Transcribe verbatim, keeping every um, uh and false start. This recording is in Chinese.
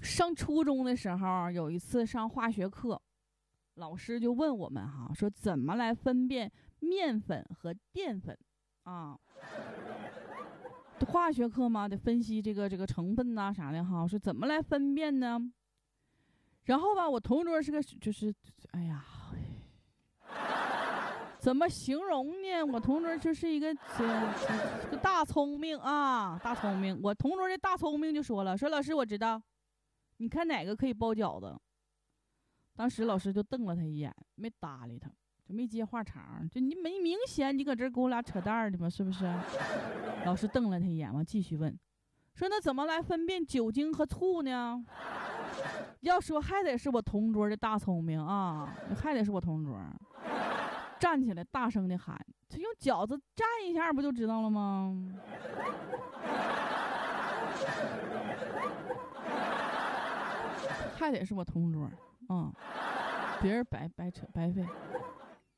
上初中的时候，有一次上化学课，老师就问我们哈，说怎么来分辨面粉和淀粉啊？化学课嘛，得分析这个这个成分呐、啊、啥的哈，说怎么来分辨呢？然后吧，我同桌是个就是，哎呀，怎么形容呢？我同桌就是一个这个大聪明啊，大聪明。我同桌这大聪明就说了，说老师我知道，你看哪个可以包饺子？当时老师就瞪了他一眼，没搭理他，就没接话茬。就你没明显你搁这给我俩扯淡的吗？是不是？老师瞪了他一眼，完继续问，说那怎么来分辨酒精和醋呢？要说还得是我同桌的大聪明啊，还得是我同桌。站起来大声的喊，他用饺子蘸一下不就知道了吗？还得是我同桌啊、嗯，别人白白扯白费。